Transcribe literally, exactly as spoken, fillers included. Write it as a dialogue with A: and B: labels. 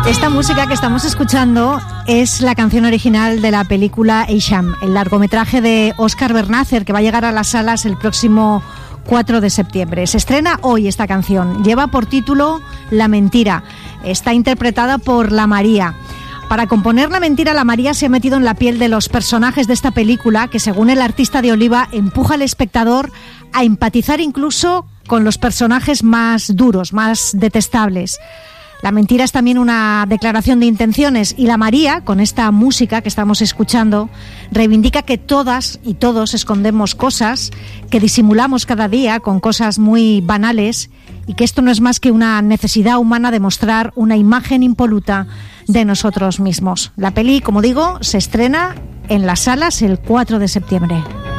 A: Esta música que estamos escuchando es la canción original de la película Eixam, el largometraje de Óscar Bernácer, que va a llegar a las salas el próximo cuatro de septiembre. Se estrena hoy esta canción. Lleva por título La mentira. Está interpretada por La María. Para componer La mentira, La María se ha metido en la piel de los personajes de esta película, que según el artista de Oliva empuja al espectador a empatizar incluso con los personajes más duros, más detestables. La mentira es también una declaración de intenciones, y La María, con esta música que estamos escuchando, reivindica que todas y todos escondemos cosas, que disimulamos cada día con cosas muy banales, y que esto no es más que una necesidad humana de mostrar una imagen impoluta de nosotros mismos. La peli, como digo, se estrena en las salas el cuatro de septiembre.